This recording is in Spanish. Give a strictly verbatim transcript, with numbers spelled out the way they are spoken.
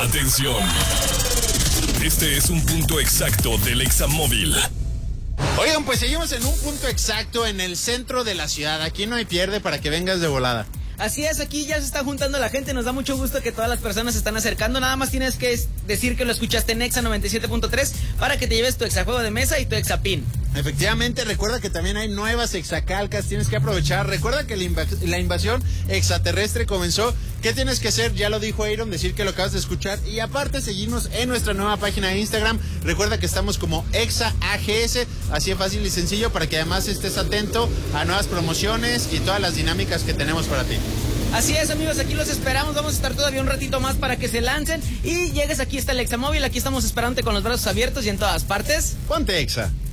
Atención. Este es un punto exacto del Examóvil. Oigan, pues seguimos en un punto exacto en el centro de la ciudad. Aquí no hay pierde para que vengas de volada. Así es, aquí ya se está juntando la gente, nos da mucho gusto que todas las personas se están acercando. Nada más tienes que decir que lo escuchaste en Exa noventa y siete punto tres para que te lleves tu Exajuego de mesa y tu Exapin. Efectivamente, recuerda que también hay nuevas exacalcas, tienes que aprovechar. Recuerda que la, inv- la invasión extraterrestre comenzó. ¿Qué tienes que hacer? Ya lo dijo Aaron, decir que lo acabas de escuchar. Y aparte, seguimos en nuestra nueva página de Instagram. Recuerda que estamos como Exa A G S, así de fácil y sencillo, para que además estés atento a nuevas promociones y todas las dinámicas que tenemos para ti. Así es, amigos, aquí los esperamos. Vamos a estar todavía un ratito más para que se lancen y llegues. Aquí está el Examóvil, aquí estamos esperándote con los brazos abiertos y en todas partes. Ponte Exa.